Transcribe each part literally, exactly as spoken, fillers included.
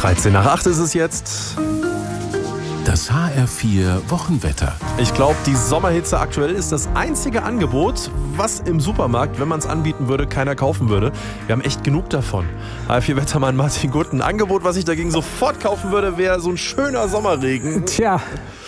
dreizehn nach acht ist es jetzt. Das H R vier Wochenwetter. Ich glaube, die Sommerhitze aktuell ist das einzige Angebot, was im Supermarkt, wenn man es anbieten würde, keiner kaufen würde. Wir haben echt genug davon. H R vier Wettermann Martin Gutt, ein Angebot, was ich dagegen sofort kaufen würde, wäre so ein schöner Sommerregen. Tja.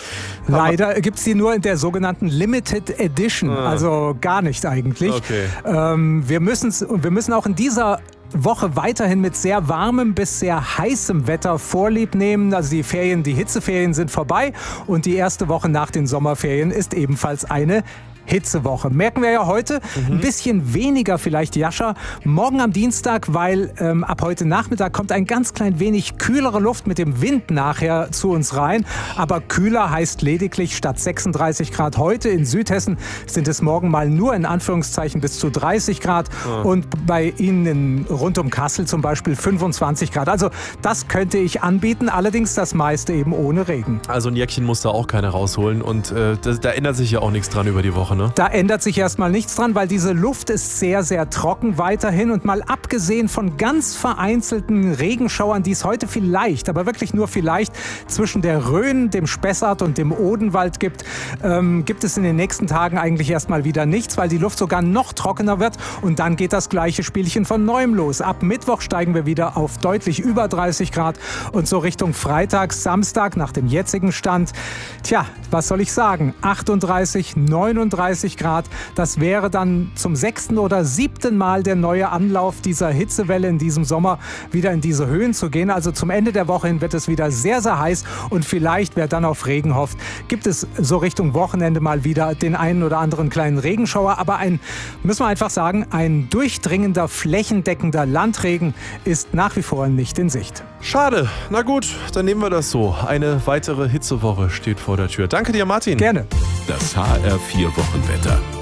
Leider gibt es die nur in der sogenannten Limited Edition, ah. also gar nicht eigentlich. Okay. Ähm, wir, müssen's, wir müssen auch in dieser Woche weiterhin mit sehr warmem bis sehr heißem Wetter Vorlieb nehmen. Also die Ferien, die Hitzeferien sind vorbei und die erste Woche nach den Sommerferien ist ebenfalls eine Hitzewoche. Merken wir ja heute mhm. ein bisschen weniger vielleicht, Jascha. Morgen am Dienstag, weil ähm, ab heute Nachmittag kommt ein ganz klein wenig kühlere Luft mit dem Wind nachher zu uns rein. Aber kühler heißt lediglich statt sechsunddreißig Grad heute in Südhessen sind es morgen mal nur in Anführungszeichen bis zu dreißig Grad. Oh. Und bei Ihnen in, rund um Kassel zum Beispiel fünfundzwanzig Grad. Also das könnte ich anbieten, allerdings das meiste eben ohne Regen. Also ein Jäckchen muss da auch keiner rausholen und äh, da, da ändert sich ja auch nichts dran über die Woche. Da ändert sich erstmal nichts dran, weil diese Luft ist sehr, sehr trocken weiterhin. Und mal abgesehen von ganz vereinzelten Regenschauern, die es heute vielleicht, aber wirklich nur vielleicht zwischen der Rhön, dem Spessart und dem Odenwald gibt, ähm, gibt es in den nächsten Tagen eigentlich erstmal wieder nichts, weil die Luft sogar noch trockener wird. Und dann geht das gleiche Spielchen von neuem los. Ab Mittwoch steigen wir wieder auf deutlich über dreißig Grad und so Richtung Freitag, Samstag nach dem jetzigen Stand. Tja, was soll ich sagen? achtunddreißig, neununddreißig Grad. Das wäre dann zum sechsten oder siebten Mal der neue Anlauf dieser Hitzewelle in diesem Sommer, wieder in diese Höhen zu gehen. Also zum Ende der Woche hin wird es wieder sehr, sehr heiß und vielleicht, wer dann auf Regen hofft, gibt es so Richtung Wochenende mal wieder den einen oder anderen kleinen Regenschauer. Aber ein, müssen wir einfach sagen, ein durchdringender, flächendeckender Landregen ist nach wie vor nicht in Sicht. Schade. Na gut, dann nehmen wir das so. Eine weitere Hitzewoche steht vor der Tür. Danke dir, Martin. Gerne. Das H R vier Wochenwetter.